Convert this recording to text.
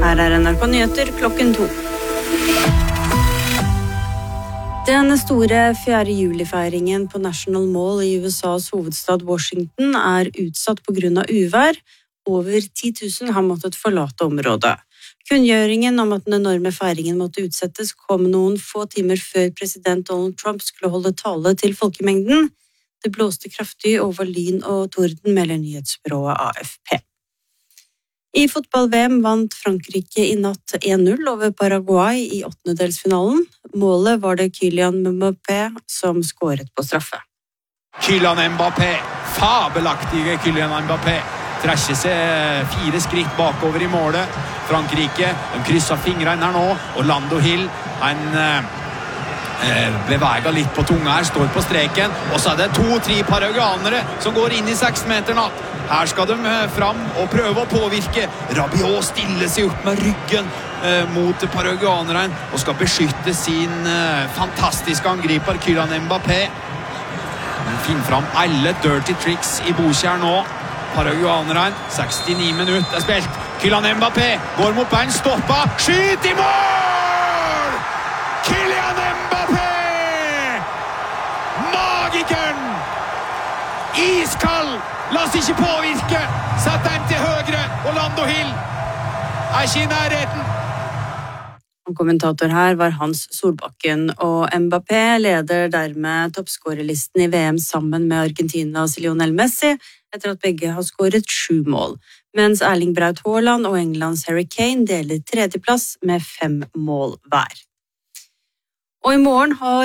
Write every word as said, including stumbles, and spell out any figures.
Her er N R K Nyheter klokken to. Den store fjerde juli-feiringen på National Mall i U S A's hovedstad Washington er utsatt på grunn av uvær. Over ti tusen har måttet forlate området. Kunngjøringen om at den enorme feiringen måtte utsettes kom noen få timer før president Donald Trump skulle holde tale til folkemengden. Det blåste kraftig over lyn og torden, melder nyhetsbyrået A F P. I fotball-V M vant Frankrike i natt en null over Paraguay i åttendedelsfinalen. Målet var det Kylian Mbappé som skåret på straffe. Kylian Mbappé, fabelaktige Kylian Mbappé. Trekker seg fire skritt bakover i målet. Frankrike, de krysser fingrene her nå, og Lando Hill, han eh, beveger litt på tunga her, står på streken, og så er det to-tre paraguanere som går inn i seksmeteren. Her skal de fram og prøve å påvirke. Rabiot stiller seg opp med ryggen eh, mot paraguaneren og skal beskytte sin eh, fantastiske angriper, Kylian Mbappé. Han finner fram alle dirty tricks i Bokjær nå. Paraguaneren, sekstini minutter er spilt. Kylian Mbappé går mot bein, stoppa, skyt i mål! Kylian Mbappé! Magikeren! Iskald! La oss ikke påvirke! Sett den til høyre, og Lando Hill er ikke i nærheten. Kommentator her var Hans Solbakken, og Mbappé leder dermed toppskårerlisten i V M sammen med Argentinas Lionel Messi, etter at begge har skåret sju mål, mens Erling Braut Haaland og Englands Harry Kane deler tredjeplass med fem mål hver. Og i morgen har